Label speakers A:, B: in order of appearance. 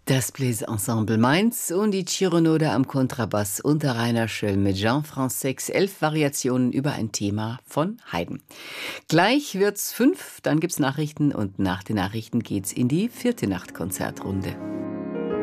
A: Das Bläserensemble Mainz und die Chironode am Kontrabass unter Rainer Schöll mit Jean-Francis 11 Variationen über ein Thema von Haydn. Gleich wird's 5, dann gibt's Nachrichten und nach den Nachrichten geht's in die 4. Nachtkonzertrunde.